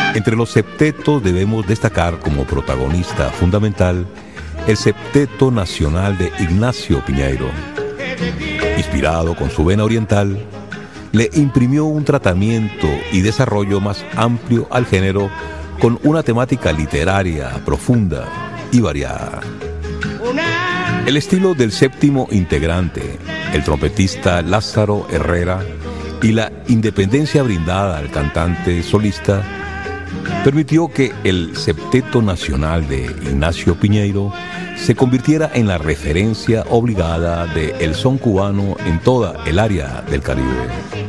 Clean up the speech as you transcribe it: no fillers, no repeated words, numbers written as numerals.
Entre los septetos debemos destacar como protagonista fundamental el Septeto Nacional de Ignacio Piñeiro. Inspirado con su vena oriental, le imprimió un tratamiento y desarrollo más amplio al género, con una temática literaria profunda y variada. El estilo del séptimo integrante, el trompetista Lázaro Herrera, y la independencia brindada al cantante solista permitió que el Septeto Nacional de Ignacio Piñeiro se convirtiera en la referencia obligada del son cubano en toda el área del Caribe.